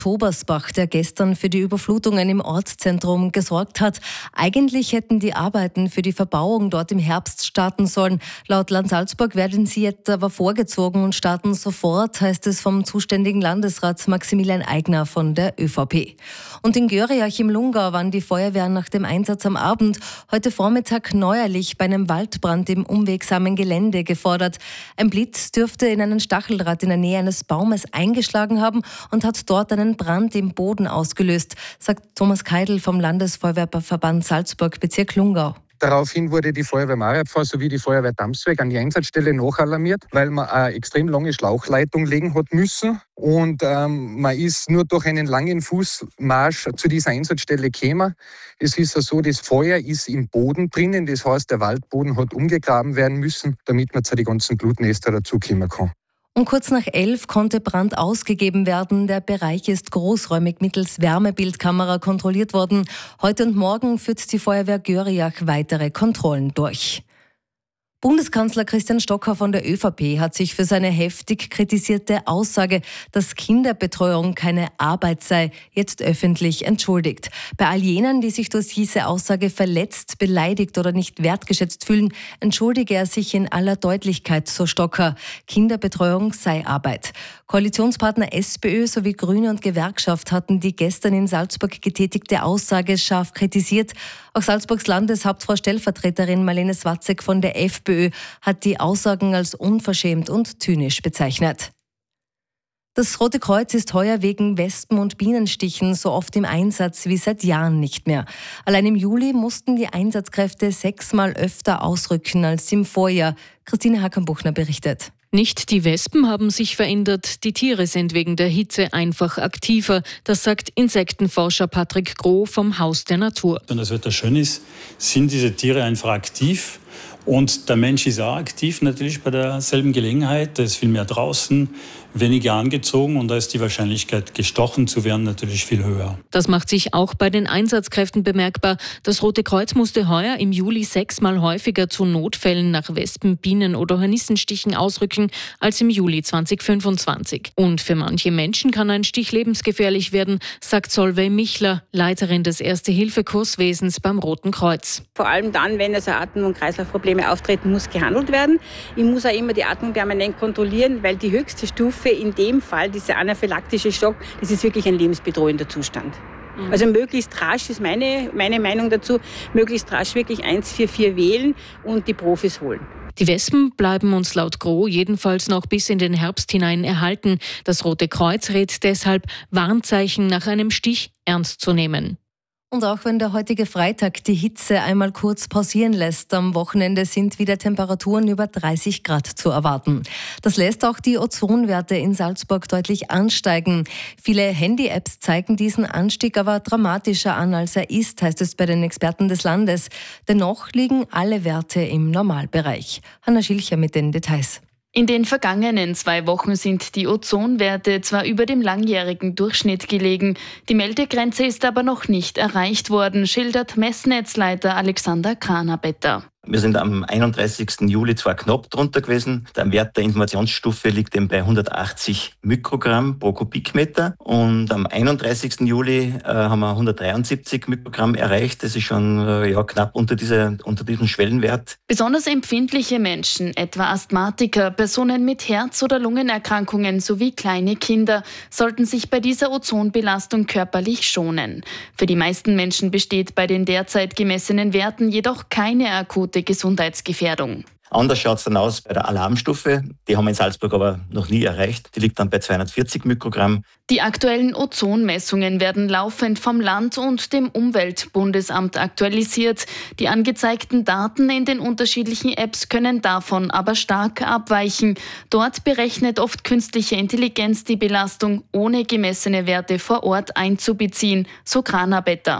Tobersbach, der gestern für die Überflutungen im Ortszentrum gesorgt hat. Eigentlich hätten die Arbeiten für die Verbauung dort im Herbst starten sollen. Laut Land Salzburg werden sie jetzt aber vorgezogen und starten sofort, heißt es vom zuständigen Landesrat Maximilian Eigner von der ÖVP. Und in Göriach im Lungau waren die Feuerwehren nach dem Einsatz am Abend heute Vormittag neuerlich bei einem Waldbrand im unwegsamen Gelände gefordert. Ein Blitz dürfte in einen Stacheldraht in der Nähe eines Baumes eingeschlagen haben und hat dort einen Brand im Boden ausgelöst, sagt Thomas Keidl vom Landesfeuerwehrverband Salzburg, Bezirk Lungau. Daraufhin wurde die Feuerwehr Mariapfarr sowie die Feuerwehr Damsweg an die Einsatzstelle nachalarmiert, weil man eine extrem lange Schlauchleitung legen hat müssen. Und man ist nur durch einen langen Fußmarsch zu dieser Einsatzstelle gekommen. Es ist ja so, das Feuer ist im Boden drinnen, das heißt, der Waldboden hat umgegraben werden müssen, damit man zu den ganzen Blutnester dazukommen kann. Um kurz nach 11 konnte Brand ausgegeben werden. Der Bereich ist großräumig mittels Wärmebildkamera kontrolliert worden. Heute und morgen führt die Feuerwehr Göriach weitere Kontrollen durch. Bundeskanzler Christian Stocker von der ÖVP hat sich für seine heftig kritisierte Aussage, dass Kinderbetreuung keine Arbeit sei, jetzt öffentlich entschuldigt. Bei all jenen, die sich durch diese Aussage verletzt, beleidigt oder nicht wertgeschätzt fühlen, entschuldige er sich in aller Deutlichkeit, so Stocker. Kinderbetreuung sei Arbeit. Koalitionspartner SPÖ sowie Grüne und Gewerkschaft hatten die gestern in Salzburg getätigte Aussage scharf kritisiert. Auch Salzburgs Landeshauptfrau Stellvertreterin Marlene Swatzek von der FPÖ hat die Aussagen als unverschämt und zynisch bezeichnet. Das Rote Kreuz ist heuer wegen Wespen- und Bienenstichen so oft im Einsatz wie seit Jahren nicht mehr. Allein im Juli mussten die Einsatzkräfte 6-mal öfter ausrücken als im Vorjahr. Christine Hackenbuchner berichtet. Nicht die Wespen haben sich verändert, die Tiere sind wegen der Hitze einfach aktiver. Das sagt Insektenforscher Patrick Groh vom Haus der Natur. Wenn das Wetter schön ist, sind diese Tiere einfach aktiv. Und der Mensch ist auch aktiv natürlich bei derselben Gelegenheit. Da ist viel mehr draußen, weniger angezogen und da ist die Wahrscheinlichkeit, gestochen zu werden, natürlich viel höher. Das macht sich auch bei den Einsatzkräften bemerkbar. Das Rote Kreuz musste heuer im Juli 6-mal häufiger zu Notfällen nach Wespen-, Bienen- oder Hornissenstichen ausrücken als im Juli 2025. Und für manche Menschen kann ein Stich lebensgefährlich werden, sagt Solveig Michler, Leiterin des Erste-Hilfe-Kurswesens beim Roten Kreuz. Vor allem dann, wenn also Atem- und Kreislaufprobleme auftreten, muss gehandelt werden. Ich muss auch immer die Atmung permanent kontrollieren, weil die höchste Stufe in dem Fall, dieser anaphylaktische Schock, das ist wirklich ein lebensbedrohender Zustand. Also möglichst rasch ist meine Meinung dazu, möglichst rasch wirklich 144 wählen und die Profis holen. Die Wespen bleiben uns laut Groh jedenfalls noch bis in den Herbst hinein erhalten. Das Rote Kreuz rät deshalb, Warnzeichen nach einem Stich ernst zu nehmen. Und auch wenn der heutige Freitag die Hitze einmal kurz pausieren lässt, am Wochenende sind wieder Temperaturen über 30 Grad zu erwarten. Das lässt auch die Ozonwerte in Salzburg deutlich ansteigen. Viele Handy-Apps zeigen diesen Anstieg aber dramatischer an, als er ist, heißt es bei den Experten des Landes. Dennoch liegen alle Werte im Normalbereich. Hanna Schilcher mit den Details. In den vergangenen 2 Wochen sind die Ozonwerte zwar über dem langjährigen Durchschnitt gelegen, die Meldegrenze ist aber noch nicht erreicht worden, schildert Messnetzleiter Alexander Kranerbetter. Wir sind am 31. Juli zwar knapp drunter gewesen. Der Wert der Informationsstufe liegt eben bei 180 Mikrogramm pro Kubikmeter. Und am 31. Juli haben wir 173 Mikrogramm erreicht. Das ist schon knapp unter diesem Schwellenwert. Besonders empfindliche Menschen, etwa Asthmatiker, Personen mit Herz- oder Lungenerkrankungen sowie kleine Kinder, sollten sich bei dieser Ozonbelastung körperlich schonen. Für die meisten Menschen besteht bei den derzeit gemessenen Werten jedoch keine akute Gesundheitsgefährdung. Anders schaut es dann aus bei der Alarmstufe. Die haben wir in Salzburg aber noch nie erreicht. Die liegt dann bei 240 Mikrogramm. Die aktuellen Ozonmessungen werden laufend vom Land und dem Umweltbundesamt aktualisiert. Die angezeigten Daten in den unterschiedlichen Apps können davon aber stark abweichen. Dort berechnet oft künstliche Intelligenz die Belastung, ohne gemessene Werte vor Ort einzubeziehen, so Kranerbetter.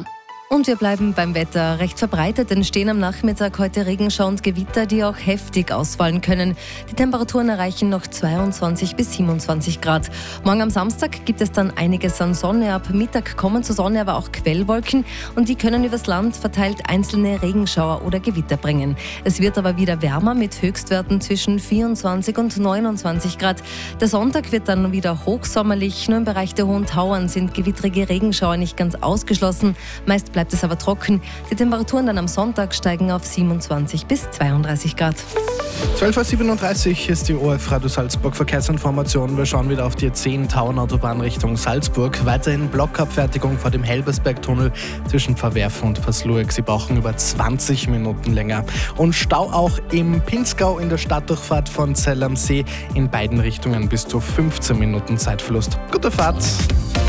Und wir bleiben beim Wetter. Recht verbreitet entstehen am Nachmittag heute Regenschauer und Gewitter, die auch heftig ausfallen können. Die Temperaturen erreichen noch 22 bis 27 Grad. Morgen am Samstag gibt es dann einiges an Sonne. Ab Mittag kommen zur Sonne aber auch Quellwolken und die können übers Land verteilt einzelne Regenschauer oder Gewitter bringen. Es wird aber wieder wärmer mit Höchstwerten zwischen 24 und 29 Grad. Der Sonntag wird dann wieder hochsommerlich. Nur im Bereich der Hohen Tauern sind gewittrige Regenschauer nicht ganz ausgeschlossen. Meist bleibt es aber trocken. Die Temperaturen dann am Sonntag steigen auf 27 bis 32 Grad. 12.37 Uhr ist die ORF Radio Salzburg Verkehrsinformation. Wir schauen wieder auf die 10 Tauern-Autobahn Richtung Salzburg. Weiterhin Blockabfertigung vor dem Helbersberg-Tunnel zwischen Verwerfen und Paslueck. Sie brauchen über 20 Minuten länger. Und Stau auch im Pinzgau in der Stadtdurchfahrt von Zell am See. In beiden Richtungen bis zu 15 Minuten Zeitverlust. Gute Fahrt!